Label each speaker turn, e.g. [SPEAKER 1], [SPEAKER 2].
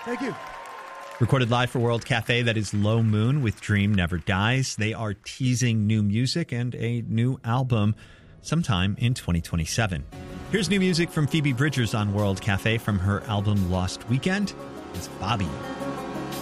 [SPEAKER 1] Thank you.
[SPEAKER 2] Recorded live for World Cafe, that is Low Moon with Dream Never Dies. They are teasing new music and a new album sometime in 2027. Here's new music from Phoebe Bridgers on World Cafe from her album Lost Weekend. It's Bobby.